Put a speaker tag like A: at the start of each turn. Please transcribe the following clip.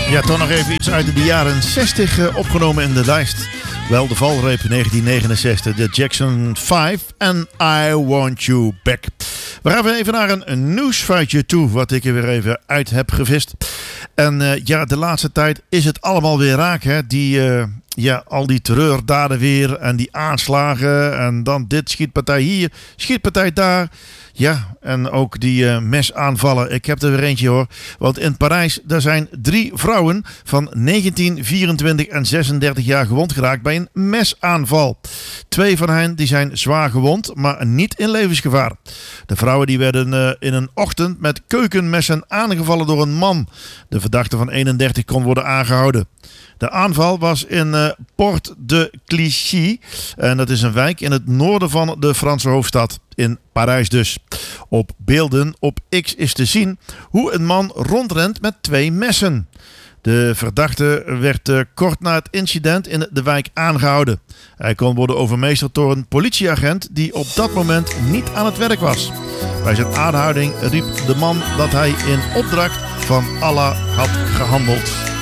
A: Ja, toch nog even iets uit de jaren 60 opgenomen in de lijst. Wel de valreep 1969, de Jackson 5 en I Want You Back. We gaan even naar een nieuwsfeitje toe, wat ik er weer even uit heb gevist. En ja, de laatste tijd is het allemaal weer raak, hè? Al die terreurdaden weer en die aanslagen en dan dit, schietpartij hier, schietpartij daar. Ja, en ook die mesaanvallen. Ik heb er weer eentje hoor. Want in Parijs, daar zijn 3 vrouwen van 19, 24 en 36 jaar gewond geraakt bij een mesaanval. 2 van hen die zijn zwaar gewond, maar niet in levensgevaar. De vrouwen die werden in een ochtend met keukenmessen aangevallen door een man. De verdachte van 31 kon worden aangehouden. De aanval was in Porte de Clichy. En dat is een wijk in het noorden van de Franse hoofdstad. In Parijs dus. Op beelden op X is te zien hoe een man rondrent met 2 messen. De verdachte werd kort na het incident in de wijk aangehouden. Hij kon worden overmeesterd door een politieagent die op dat moment niet aan het werk was. Bij zijn aanhouding riep de man dat hij in opdracht van Allah had gehandeld.